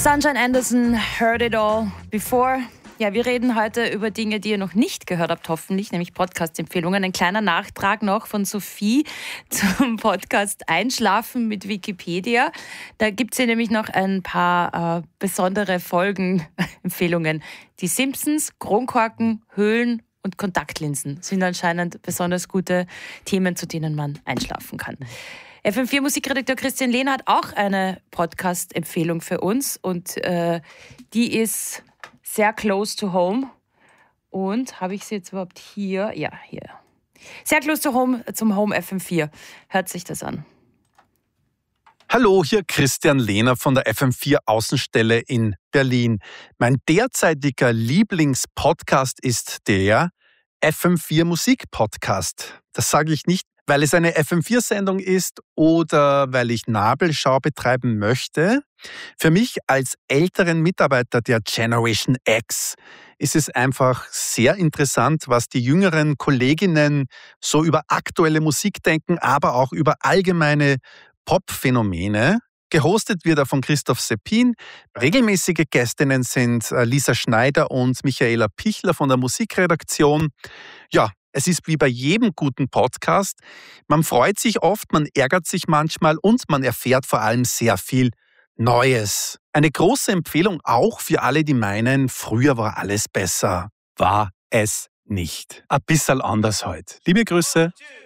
Sunshine Anderson, Heard It All Before. Ja, wir reden heute über Dinge, die ihr noch nicht gehört habt, hoffentlich, nämlich Podcast-Empfehlungen. Ein kleiner Nachtrag noch von Sophie zum Podcast Einschlafen mit Wikipedia. Da gibt es hier nämlich noch ein paar besondere Folgenempfehlungen. Die Simpsons, Kronkorken, Höhlen und Kontaktlinsen sind anscheinend besonders gute Themen, zu denen man einschlafen kann. FM4-Musikredakteur Christian Lehner hat auch eine Podcast-Empfehlung für uns und die ist sehr close to home. Und habe ich sie jetzt überhaupt hier? Ja, hier. Sehr close to home zum Home FM4. Hört sich das an. Hallo, hier Christian Lehner von der FM4 Außenstelle in Berlin. Mein derzeitiger Lieblingspodcast ist der FM4 Musik-Podcast. Das sage ich nicht, weil es eine FM4-Sendung ist oder weil ich Nabelschau betreiben möchte. Für mich als älteren Mitarbeiter der Generation X ist es einfach sehr interessant, was die jüngeren Kolleginnen so über aktuelle Musik denken, aber auch über allgemeine Pop-Phänomene. Gehostet wird er von Christoph Seppin. Regelmäßige Gästinnen sind Lisa Schneider und Michaela Pichler von der Musikredaktion. Ja, es ist wie bei jedem guten Podcast. Man freut sich oft, man ärgert sich manchmal und man erfährt vor allem sehr viel Neues. Eine große Empfehlung auch für alle, die meinen, früher war alles besser. War es nicht. Ein bisschen anders heute. Liebe Grüße.